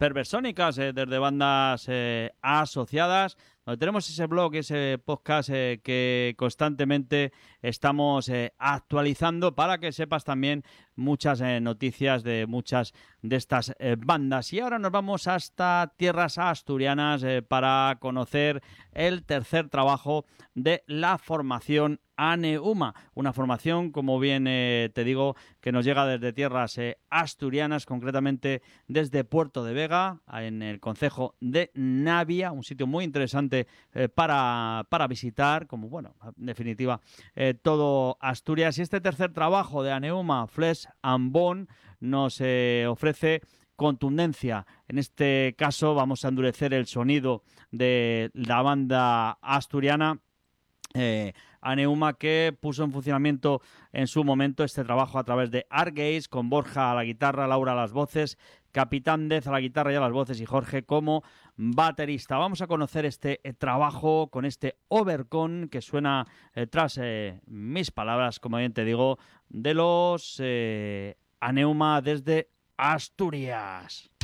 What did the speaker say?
Perversónicas, desde bandas asociadas, donde tenemos ese blog, ese podcast que constantemente estamos actualizando para que sepas también muchas noticias de muchas de estas bandas. Y ahora nos vamos hasta tierras asturianas para conocer el tercer trabajo de la formación Aneuma, una formación, como bien te digo, que nos llega desde tierras asturianas, concretamente desde Puerto de Vega, en el concejo de Navia, un sitio muy interesante para visitar, como bueno, en definitiva, todo Asturias. Y este tercer trabajo de Aneuma, Flesh and Bone, nos ofrece contundencia. En este caso vamos a endurecer el sonido de la banda asturiana Aneuma, que puso en funcionamiento en su momento este trabajo a través de Argaze, con Borja a la guitarra, Laura a las voces, Capitán Dez a la guitarra y a las voces y Jorge como baterista. Vamos a conocer este trabajo con este Overcon que suena tras mis palabras, como bien te digo, de los Aneuma desde Asturias.